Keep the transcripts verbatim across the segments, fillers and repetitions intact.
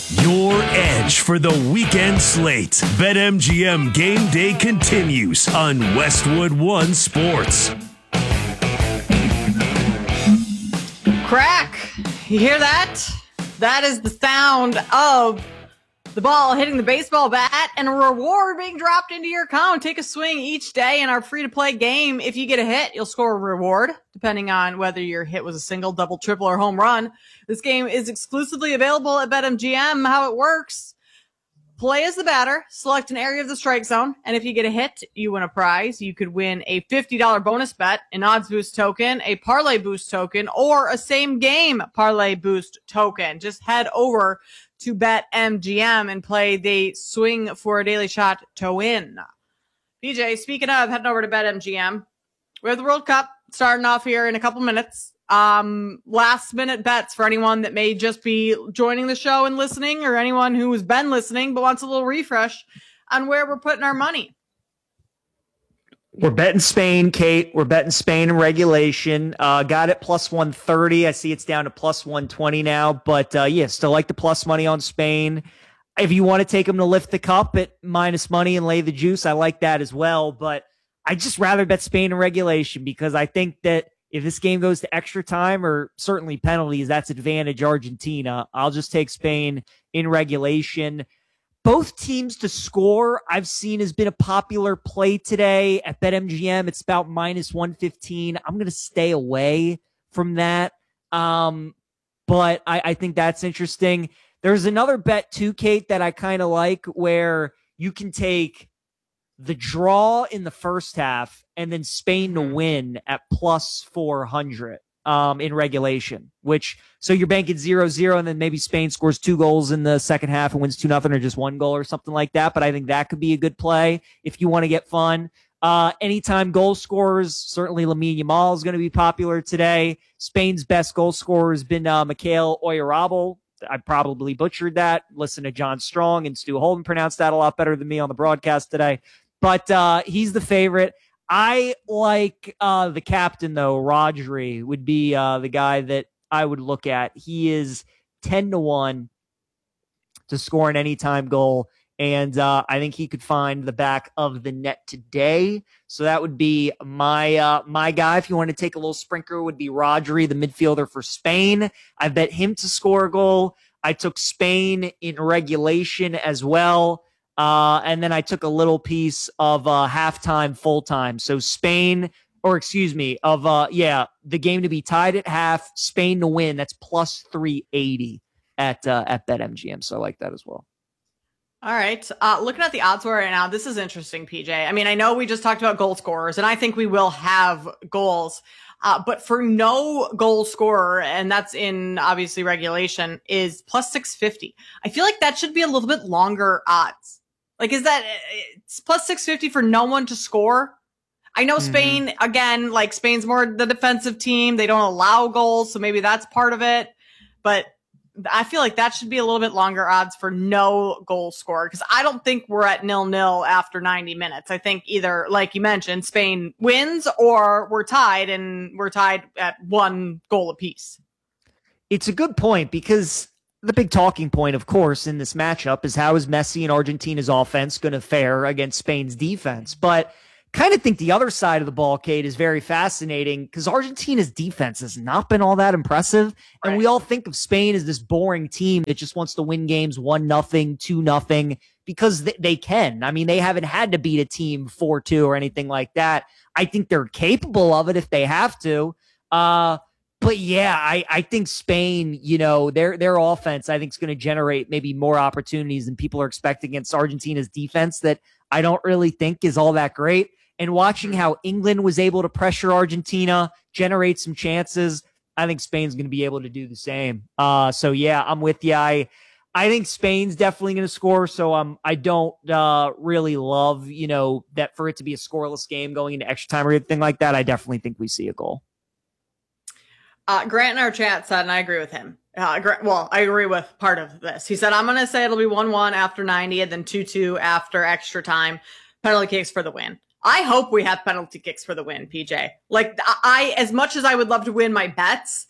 Your edge for the weekend slate. BetMGM Game Day continues on Westwood One Sports. Crack! You hear that? That is the sound of the ball hitting the baseball bat and a reward being dropped into your account. Take a swing each day in our free-to-play game. If you get a hit, you'll score a reward, depending on whether your hit was a single, double, triple, or home run. This game is exclusively available at BetMGM. How it works: play as the batter, select an area of the strike zone, and if you get a hit, you win a prize. You could win a fifty dollars bonus bet, an odds boost token, a parlay boost token, or a same game parlay boost token. Just head over to BetMGM and play the swing for a daily shot to win. P J, speaking of heading over to BetMGM, we have the World Cup starting off here in a couple minutes. Um, last minute bets for anyone that may just be joining the show and listening, or anyone who has been listening but wants a little refresh on where we're putting our money. We're betting Spain, Kate. We're betting Spain in regulation. Uh, got it plus one thirty. I see it's down to plus one twenty now, but uh, yeah, still like the plus money on Spain. If you want to take them to lift the cup at minus money and lay the juice, I like that as well. But I just rather bet Spain in regulation, because I think that if this game goes to extra time or certainly penalties, that's advantage Argentina. I'll just take Spain in regulation. Both teams to score, I've seen, has been a popular play today at BetMGM. It's about minus one fifteen. I'm going to stay away from that. Um, but I, I think that's interesting. There's another bet too, Kate, that I kind of like, where you can take the draw in the first half and then Spain to win at plus four hundred um, in regulation, which, so you're banking zero zero, and then maybe Spain scores two goals in the second half and wins two nothing, or just one goal or something like that. But I think that could be a good play if you want to get fun. Uh, anytime goal scorers, certainly Lamine Yamal is going to be popular today. Spain's best goal scorer has been uh, Mikel Oyarzabal. I probably butchered that. Listen to John Strong and Stu Holden pronounce that a lot better than me on the broadcast today. But uh, he's the favorite. I like uh, the captain, though. Rodri would be uh, the guy that I would look at. He is ten to one to score an anytime goal, and uh, I think he could find the back of the net today. So that would be my uh, my guy. If you want to take a little sprinkler, would be Rodri, the midfielder for Spain. I bet him to score a goal. I took Spain in regulation as well. Uh, and then I took a little piece of uh, halftime, full time. So Spain, or excuse me, of uh, yeah, the game to be tied at half, Spain to win. That's plus three eighty at uh, at BetMGM. So I like that as well. All right. Uh, looking at the odds for right now, this is interesting, P J. I mean, I know we just talked about goal scorers, and I think we will have goals. Uh, but for no goal scorer, and that's in obviously regulation, is plus six fifty. I feel like that should be a little bit longer odds. Like, is that it's plus six fifty for no one to score? I know Spain, mm-hmm. again, like Spain's more the defensive team. They don't allow goals, so maybe that's part of it. But I feel like that should be a little bit longer odds for no goal scorer, because I don't think we're at nil-nil after ninety minutes. I think either, like you mentioned, Spain wins or we're tied, and we're tied at one goal apiece. It's a good point, because the big talking point, of course, in this matchup is how is Messi and Argentina's offense going to fare against Spain's defense. But kind of think the other side of the ball, Kate, is very fascinating, because Argentina's defense has not been all that impressive. And right. we all think of Spain as this boring team that just wants to win games one nothing, two nothing, because th- they can. I mean, they haven't had to beat a team four two or anything like that. I think they're capable of it if they have to. Uh, But yeah, I, I think Spain, you know, their their offense, I think, is going to generate maybe more opportunities than people are expecting against Argentina's defense that I don't really think is all that great. And watching how England was able to pressure Argentina, generate some chances, I think Spain's going to be able to do the same. Uh, so yeah, I'm with you. I I think Spain's definitely going to score. So um, I don't uh, really love, you know, that for it to be a scoreless game going into extra time or anything like that. I definitely think we see a goal. Uh, Grant in our chat said, and I agree with him. Uh, Grant, well, I agree with part of this. He said, I'm going to say it'll be one one after ninety and then two two after extra time. Penalty kicks for the win. I hope we have penalty kicks for the win, P J. Like, I, as much as I would love to win my bets,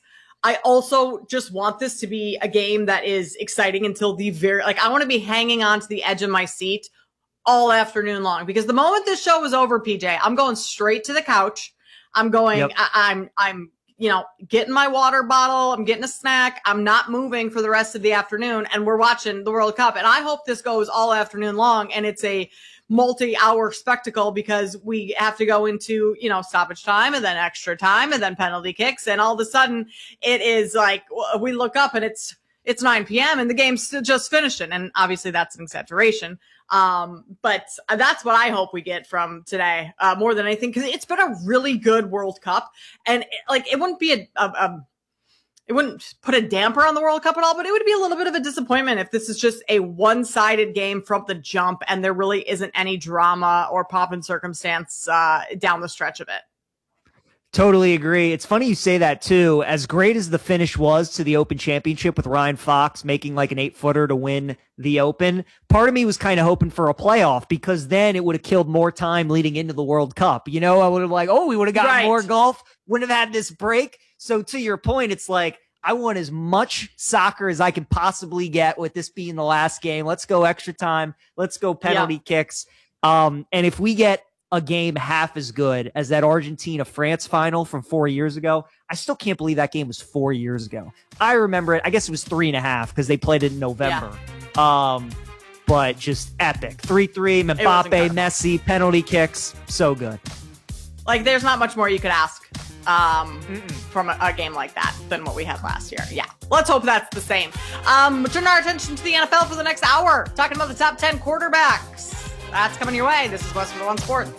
I also just want this to be a game that is exciting until the very, like, I want to be hanging on to the edge of my seat all afternoon long, because the moment this show is over, P J, I'm going straight to the couch. I'm going, yep. I, I'm, I'm, you know, getting my water bottle. I'm getting a snack. I'm not moving for the rest of the afternoon. And we're watching the World Cup. And I hope this goes all afternoon long and it's a multi-hour spectacle, because we have to go into, you know, stoppage time and then extra time and then penalty kicks. And all of a sudden it is like, we look up and it's, it's nine p.m. and the game's still just finishing. And obviously that's an exaggeration. Um, but that's what I hope we get from today, uh, more than anything, because it's been a really good World Cup. And it, like, it wouldn't be a, a, a, it wouldn't put a damper on the World Cup at all, but it would be a little bit of a disappointment if this is just a one-sided game from the jump and there really isn't any drama or pomp and circumstance, uh, down the stretch of it. Totally agree. It's funny you say that too. As great as the finish was to the Open Championship with Ryan Fox making like an eight footer to win the Open, part of me was kind of hoping for a playoff, because then it would have killed more time leading into the World Cup. You know, I would have like, oh, we would have gotten right. more golf, wouldn't have had this break. So to your point, it's like, I want as much soccer as I can possibly get with this being the last game. Let's go extra time. Let's go penalty yeah. kicks. Um, and if we get a game half as good as that Argentina-France final from four years ago, I still can't believe that game was four years ago. I remember it. I guess it was three and a half because they played it in November. Yeah. Um, but just epic. three three, Mbappe, Messi, penalty kicks. So good. Like, there's not much more you could ask um, from a, a game like that than what we had last year. Yeah. Let's hope that's the same. Um, turn our attention to the N F L for the next hour. Talking about the top ten quarterbacks. That's coming your way. This is Westwood One Sports.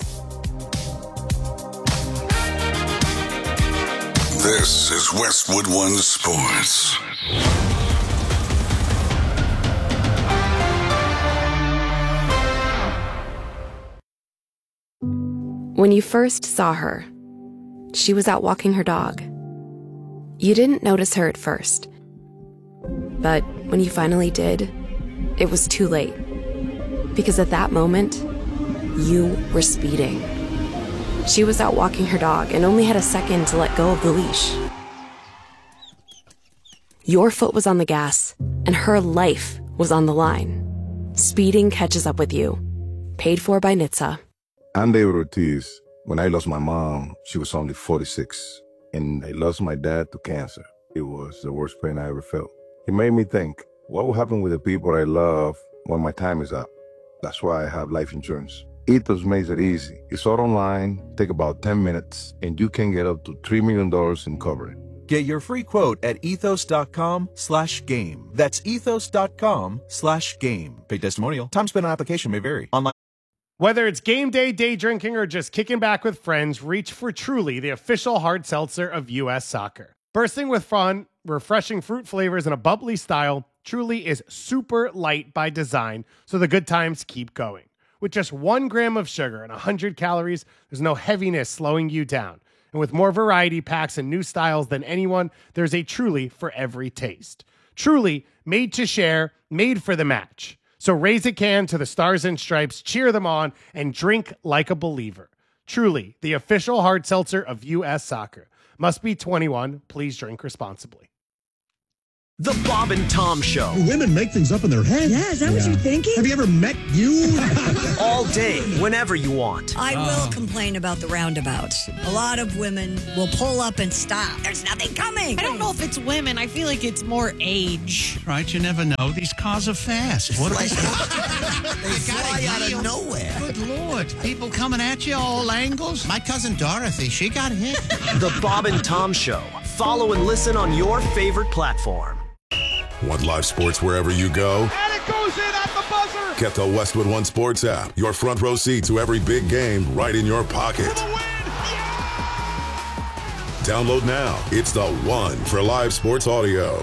This is Westwood One Sports. When you first saw her, she was out walking her dog. You didn't notice her at first. But when you finally did, it was too late. Because at that moment, you were speeding. She was out walking her dog and only had a second to let go of the leash. Your foot was on the gas, and her life was on the line. Speeding catches up with you. Paid for by N H T S A. I'm David Ortiz. When I lost my mom, she was only forty-six, and I lost my dad to cancer. It was the worst pain I ever felt. It made me think, what will happen with the people I love when my time is up? That's why I have life insurance. Ethos makes it easy. It's all online, take about ten minutes, and you can get up to three million dollars in coverage. Get your free quote at ethos.com slash game. That's ethos.com slash game. Paid testimonial. Time spent on application may vary. Online. Whether it's game day, day drinking, or just kicking back with friends, reach for Truly, the official hard seltzer of U S Soccer. Bursting with fun, refreshing fruit flavors, and a bubbly style, Truly is super light by design, so the good times keep going. With just one gram of sugar and one hundred calories, there's no heaviness slowing you down. And with more variety packs and new styles than anyone, there's a Truly for every taste. Truly, made to share, made for the match. So raise a can to the Stars and Stripes, cheer them on, and drink like a believer. Truly, the official hard seltzer of U S Soccer. Must be twenty-one. Please drink responsibly. The Bob and Tom Show. Women make things up in their head. Yeah, is that yeah. what you're thinking? Have you ever met you? All day, whenever you want. I will complain about the roundabouts. A lot of women will pull up and stop. There's nothing coming. I don't know if it's women. I feel like it's more age. Right, you never know. These cars are fast. What are they? They fly out of nowhere. Good Lord. People coming at you all angles. My cousin Dorothy, she got hit. The Bob and Tom Show. Follow and listen on your favorite platform. Want live sports wherever you go? And it goes in at the buzzer! Get the Westwood One Sports app. Your front row seat to every big game right in your pocket. For the win! Yeah! Download now. It's the one for live sports audio.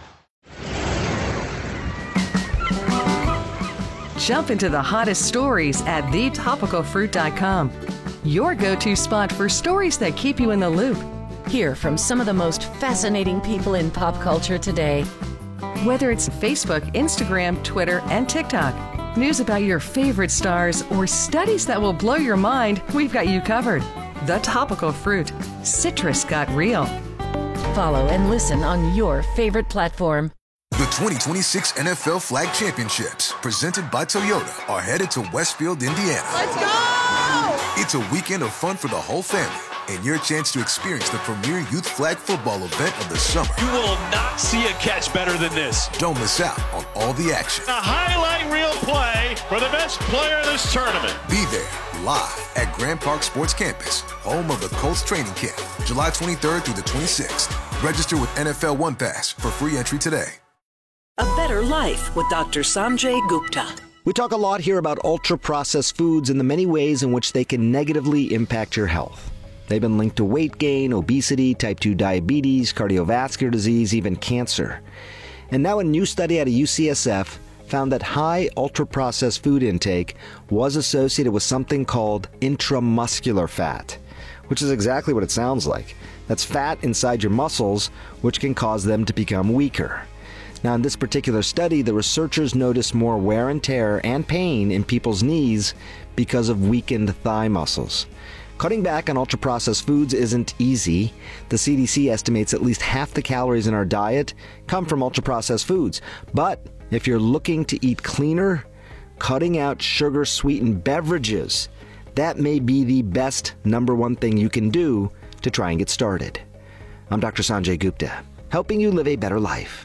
Jump into the hottest stories at the topical fruit dot com. Your go-to spot for stories that keep you in the loop. Hear from some of the most fascinating people in pop culture today. Whether it's Facebook, Instagram, Twitter, and TikTok, news about your favorite stars, or studies that will blow your mind, we've got you covered. The Topical Fruit. Citrus got real. Follow and listen on your favorite platform. The twenty twenty-six N F L Flag Championships, presented by Toyota, are headed to Westfield, Indiana. Let's go! It's a weekend of fun for the whole family and your chance to experience the premier youth flag football event of the summer. You will not see a catch better than this. Don't miss out on all the action. A highlight reel play for the best player in this tournament. Be there live at Grand Park Sports Campus, home of the Colts training camp, July twenty-third through the twenty-sixth. Register with N F L One Pass for free entry today. A Better Life with Doctor Sanjay Gupta. We talk a lot here about ultra-processed foods and the many ways in which they can negatively impact your health. They've been linked to weight gain, obesity, type two diabetes, cardiovascular disease, even cancer. And now a new study out of U C S F found that high ultra-processed food intake was associated with something called intramuscular fat, which is exactly what it sounds like. That's fat inside your muscles, which can cause them to become weaker. Now, in this particular study, the researchers noticed more wear and tear and pain in people's knees because of weakened thigh muscles. Cutting back on ultra-processed foods isn't easy. The C D C estimates at least half the calories in our diet come from ultra-processed foods. But if you're looking to eat cleaner, cutting out sugar-sweetened beverages, that may be the best number one thing you can do to try and get started. I'm Doctor Sanjay Gupta, helping you live a better life.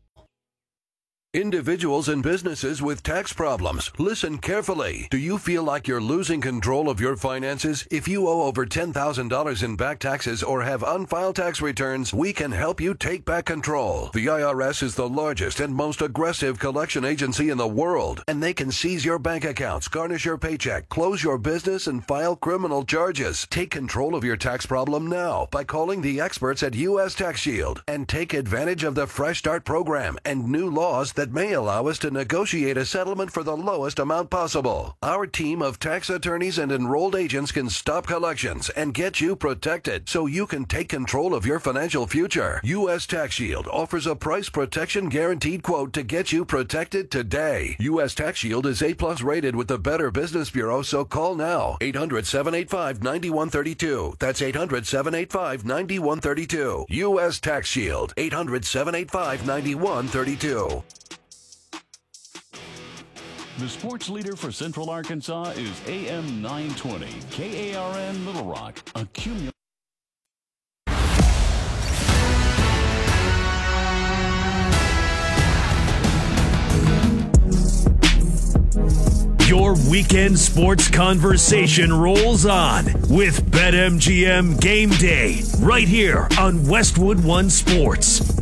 Individuals and businesses with tax problems, listen carefully. Do you feel like you're losing control of your finances? If you owe over ten thousand dollars in back taxes or have unfiled tax returns, we can help you take back control. The I R S is the largest and most aggressive collection agency in the world, and they can seize your bank accounts, garnish your paycheck, close your business, and file criminal charges. Take control of your tax problem now by calling the experts at U S Tax Shield and take advantage of the Fresh Start program and new laws that that may allow us to negotiate a settlement for the lowest amount possible. Our team of tax attorneys and enrolled agents can stop collections and get you protected so you can take control of your financial future. U S Tax Shield offers a price protection guaranteed quote to get you protected today. U S Tax Shield is A plus rated with the Better Business Bureau, so call now. eight hundred, seven eight five, nine one three two. That's eight hundred, seven eight five, nine one three two. U S Tax Shield. eight hundred, seven eight five, nine one three two. The sports leader for Central Arkansas is A M nine twenty, K A R N Little Rock, Accumul- Your weekend sports conversation rolls on with BetMGM Game Day right here on Westwood One Sports.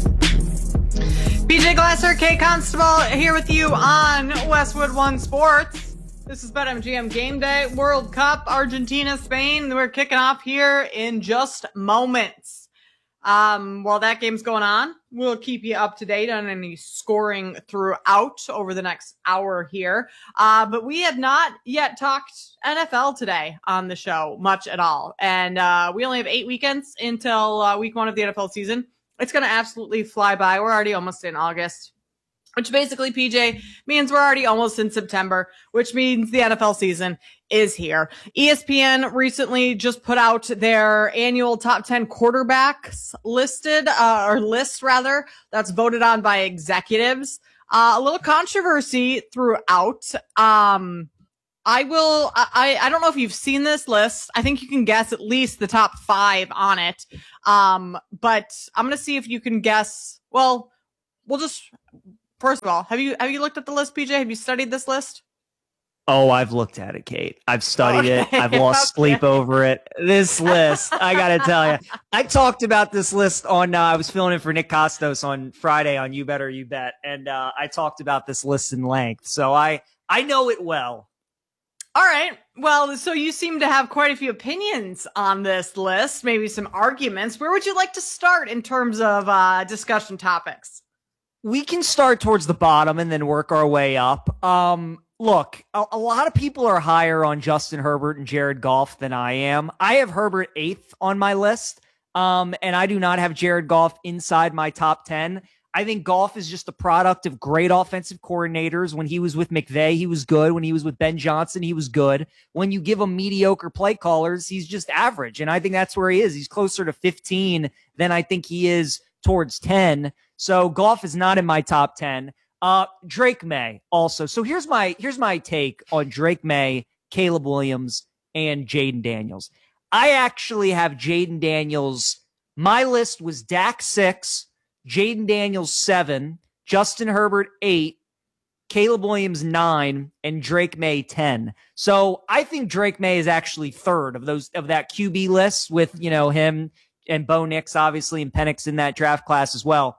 B J Glasser, Kay Constable here with you on Westwood One Sports. This is BetMGM Game Day, World Cup, Argentina, Spain. We're kicking off here in just moments. Um, while that game's going on, we'll keep you up to date on any scoring throughout over the next hour here. Uh, but we have not yet talked N F L today on the show, much at all. And uh, we only have eight weekends until uh, week one of the N F L season. It's going to absolutely fly by. We're already almost in August, which basically, P J, means we're already almost in September, which means the N F L season is here. E S P N recently just put out their annual top ten quarterbacks listed, uh, or list rather, that's voted on by executives. Uh, a little controversy throughout. Um, I will, I, I don't know if you've seen this list. I think you can guess at least the top five on it. Um, but I'm going to see if you can guess. Well, we'll just, first of all, have you, have you looked at the list, P J? Have you studied this list? Oh, I've looked at it, Kate. I've studied okay, it. I've lost okay. sleep over it. This list, I got to tell you, I talked about this list on, uh, I was filling in for Nick Costos on Friday on You Better You Bet. And, uh, I talked about this list in length. So I, I know it well. All right. Well, so you seem to have quite a few opinions on this list, maybe some arguments. Where would you like to start in terms of uh, discussion topics? We can start towards the bottom and then work our way up. Um, look, a, a lot of people are higher on Justin Herbert and Jared Goff than I am. I have Herbert eighth on my list, um, and I do not have Jared Goff inside my top ten. I think Goff is just a product of great offensive coordinators. When he was with McVay, he was good. When he was with Ben Johnson, he was good. When you give him mediocre play callers, he's just average. And I think that's where he is. He's closer to fifteen than I think he is towards ten. So Goff is not in my top ten. Uh, Drake May also. So here's my, here's my take on Drake May, Caleb Williams, and Jayden Daniels. I actually have Jayden Daniels. My list was Dak six, Jayden Daniels seven, Justin Herbert eight, Caleb Williams nine, and Drake May ten. So I think Drake May is actually third of those, of that Q B list, with, you know, him and Bo Nix, obviously, and Penix in that draft class as well.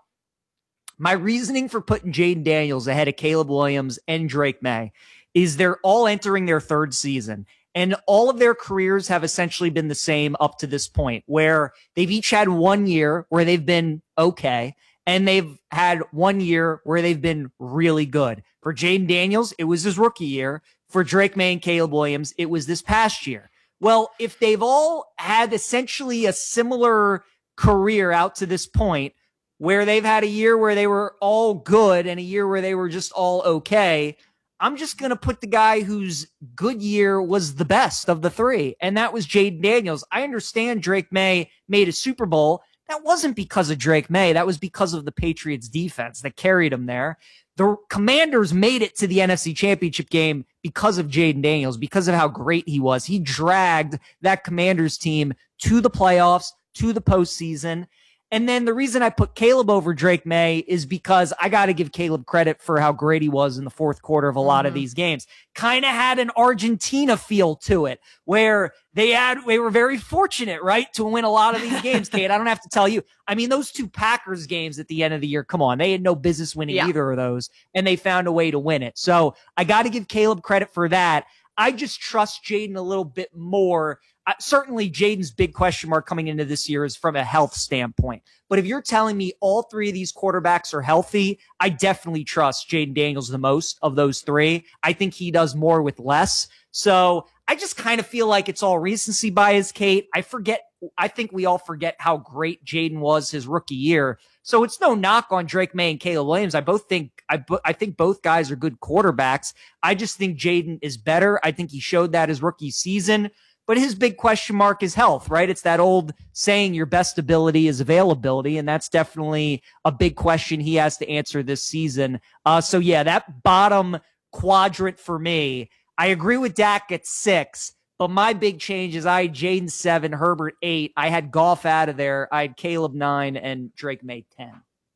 My reasoning for putting Jayden Daniels ahead of Caleb Williams and Drake May is they're all entering their third season. And all of their careers have essentially been the same up to this point, where they've each had one year where they've been okay, and they've had one year where they've been really good. For Jayden Daniels, it was his rookie year. For Drake May and Caleb Williams, it was this past year. Well, if they've all had essentially a similar career out to this point, where they've had a year where they were all good and a year where they were just all okay, I'm just going to put the guy whose good year was the best of the three, and that was Jayden Daniels. I understand Drake May made a Super Bowl. That wasn't because of Drake May. That was because of the Patriots defense that carried him there. The Commanders made it to the N F C Championship game because of Jayden Daniels, because of how great he was. He dragged that Commanders team to the playoffs, to the postseason. And then the reason I put Caleb over Drake May is because I got to give Caleb credit for how great he was in the fourth quarter of a lot mm-hmm. of these games. Kind of had an Argentina feel to it, where they had, they were very fortunate, right, to win a lot of these games, Kate. I don't have to tell you. I mean, those two Packers games at the end of the year, come on, they had no business winning yeah. either of those, and they found a way to win it. So I got to give Caleb credit for that. I just trust Jayden a little bit more. Uh, certainly, Jayden's big question mark coming into this year is from a health standpoint. But if you're telling me all three of these quarterbacks are healthy, I definitely trust Jayden Daniels the most of those three. I think he does more with less. So I just kind of feel like it's all recency bias, Kate. I forget. I think we all forget how great Jayden was his rookie year. So it's no knock on Drake May and Caleb Williams. I both think I, I think both guys are good quarterbacks. I just think Jayden is better. I think he showed that his rookie season. But his big question mark is health, right? It's that old saying, your best ability is availability, and that's definitely a big question he has to answer this season. Uh, so, yeah, that bottom quadrant for me, I agree with Dak at six, but my big change is I had Jayden seven, Herbert eight. I had Goff out of there. I had Caleb nine, and Drake May ten.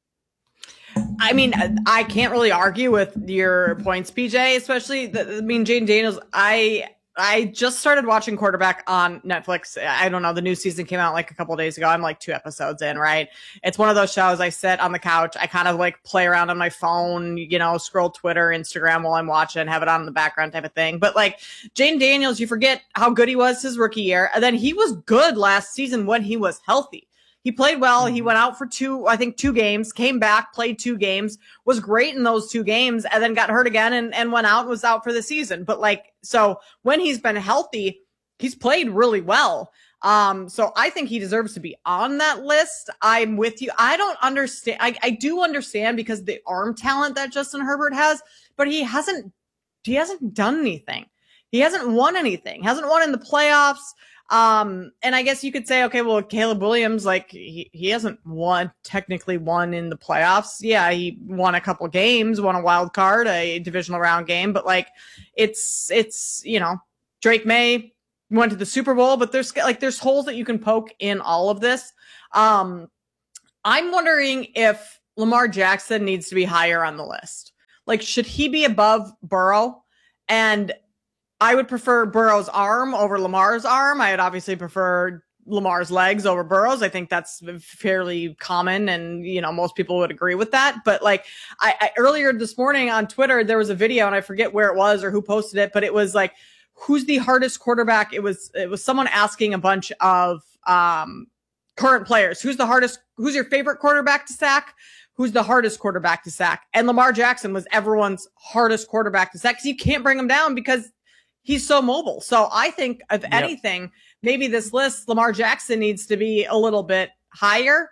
I mean, I can't really argue with your points, P J, especially, the, I mean, Jayden Daniels, I... I just started watching quarterback on Netflix. I don't know. The new season came out like a couple of days ago. I'm like two episodes in, right? It's one of those shows I sit on the couch. I kind of like play around on my phone, you know, scroll Twitter, Instagram while I'm watching, have it on in the background type of thing. But like Jayden Daniels, you forget how good he was his rookie year. And then he was good last season when he was healthy. He played well. He went out for two, I think two games, came back, played two games, was great in those two games, and then got hurt again and, and went out and was out for the season. But like, so when he's been healthy, he's played really well. Um, so I think he deserves to be on that list. I'm with you. I don't understand. I, I do understand because the arm talent that Justin Herbert has, but he hasn't, he hasn't done anything. He hasn't won anything, hasn't won in the playoffs. Um, and I guess you could say, okay, well, Caleb Williams, like he, he hasn't won, technically won in the playoffs. Yeah. He won a couple games, won a wild card, a divisional round game, but like it's, it's, you know, Drake May went to the Super Bowl, but there's like, there's holes that you can poke in all of this. Um, I'm wondering if Lamar Jackson needs to be higher on the list. Like, should he be above Burrow? And I would prefer Burrow's arm over Lamar's arm. I would obviously prefer Lamar's legs over Burrow's. I think that's fairly common, and you know most people would agree with that. But like I, I earlier this morning on Twitter, there was a video, and I forget where it was or who posted it, but it was like, who's the hardest quarterback? It was it was someone asking a bunch of um, current players, who's the hardest? Who's your favorite quarterback to sack? Who's the hardest quarterback to sack? And Lamar Jackson was everyone's hardest quarterback to sack because you can't bring him down because he's so mobile. So I think, if yep. anything, maybe this list, Lamar Jackson needs to be a little bit higher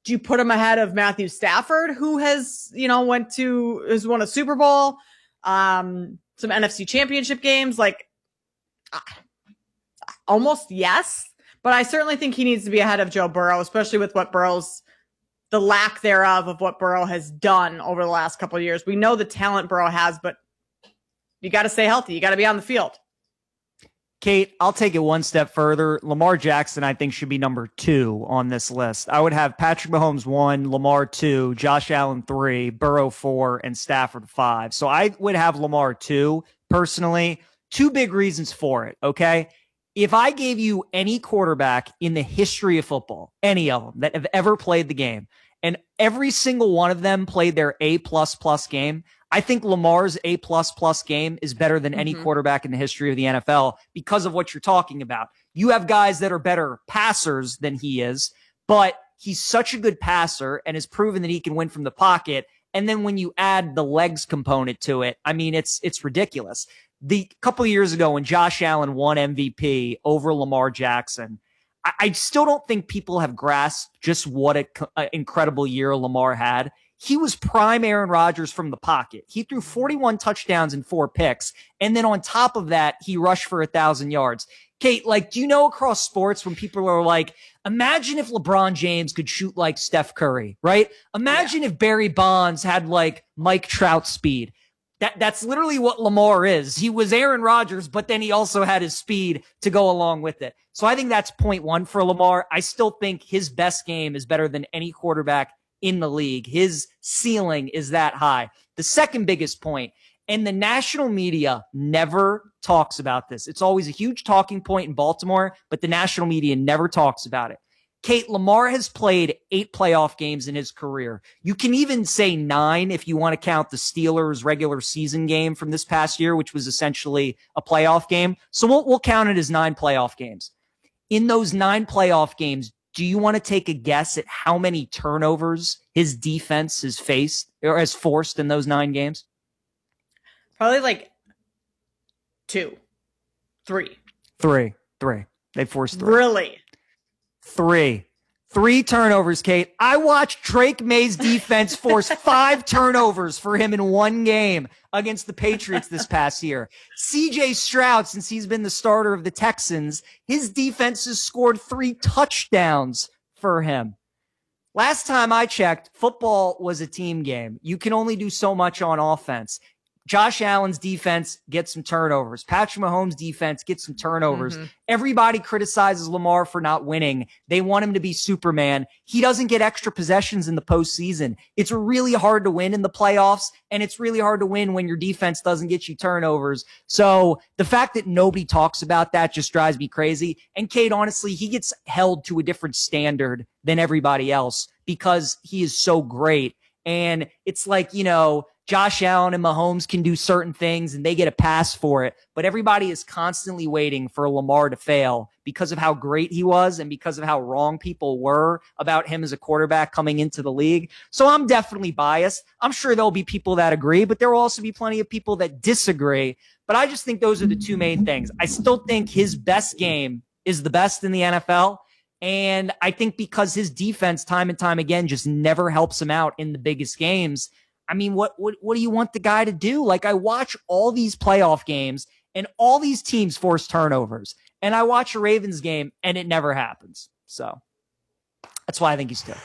do you put him ahead of Matthew Stafford, who has, you know, went to, has won a Super Bowl, um, some N F C championship games? Like, uh, almost yes. But I certainly think he needs to be ahead of Joe Burrow, especially with what Burrow's, the lack thereof of what Burrow has done over the last couple of years. We know the talent Burrow has, but you got to stay healthy. You got to be on the field. Kate, I'll take it one step further. Lamar Jackson, I think, should be number two on this list. I would have Patrick Mahomes one, Lamar two, Josh Allen three, Burrow four, and Stafford five. So I would have Lamar two, personally. Two big reasons for it, okay? If I gave you any quarterback in the history of football, any of them that have ever played the game, and every single one of them played their A-plus plus game, I think Lamar's A-plus plus game is better than any mm-hmm. quarterback in the history of the N F L because of what you're talking about. You have guys that are better passers than he is, but he's such a good passer and has proven that he can win from the pocket. And then when you add the legs component to it, I mean, it's it's ridiculous. The couple of years ago when Josh Allen won M V P over Lamar Jackson, I, I still don't think people have grasped just what an incredible year Lamar had. He was prime Aaron Rodgers from the pocket. He threw forty-one touchdowns and four picks. And then on top of that, he rushed for a thousand yards. Kate, like, do you know across sports when people are like, imagine if LeBron James could shoot like Steph Curry, right? Imagine yeah. if Barry Bonds had like Mike Trout speed. That that's literally what Lamar is. He was Aaron Rodgers, but then he also had his speed to go along with it. So I think that's point one for Lamar. I still think his best game is better than any quarterback in the league. His ceiling is that high. The second biggest point, and the national media never talks about this. It's always a huge talking point in Baltimore, but the national media never talks about it. Kate, Lamar has played eight playoff games in his career. You can even say nine if you want to count the Steelers regular season game from this past year, which was essentially a playoff game. So we'll, we'll count it as nine playoff games. In those nine playoff games, do you want to take a guess at how many turnovers his defense has faced or has forced in those nine games? Probably like two, three. Three, three. They forced three. Really? Three. Three turnovers, Kate. I watched Drake May's defense force five turnovers for him in one game against the Patriots this past year. C J Stroud, since he's been the starter of the Texans, his defense has scored three touchdowns for him. Last time I checked, football was a team game. You can only do so much on offense. Josh Allen's defense gets some turnovers. Patrick Mahomes' defense gets some turnovers. Mm-hmm. Everybody criticizes Lamar for not winning. They want him to be Superman. He doesn't get extra possessions in the postseason. It's really hard to win in the playoffs, and it's really hard to win when your defense doesn't get you turnovers. So the fact that nobody talks about that just drives me crazy. And Kate, honestly, he gets held to a different standard than everybody else because he is so great. And it's like, you know, Josh Allen and Mahomes can do certain things and they get a pass for it, but everybody is constantly waiting for Lamar to fail because of how great he was and because of how wrong people were about him as a quarterback coming into the league. So I'm definitely biased. I'm sure there'll be people that agree, but there will also be plenty of people that disagree. But I just think those are the two main things. I still think his best game is the best in the N F L. And I think because his defense time and time again just never helps him out in the biggest games. I mean, what, what, what do you want the guy to do? Like, I watch all these playoff games and all these teams force turnovers, and I watch a Ravens game and it never happens. So that's why I think he's good.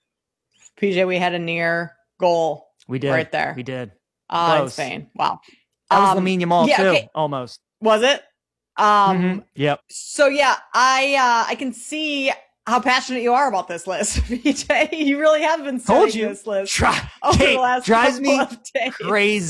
P J, we had a near goal. We did. Right there. We did. Uh, in Spain. Wow. That was um, Lamine Yamal, yeah, too, okay. almost. Was it? Um, mm-hmm. Yep. So, yeah, I uh, I can see how passionate you are about this list, P J. You really have been studying Told you. this list Try, over Kate, the last drives couple me of days. crazy.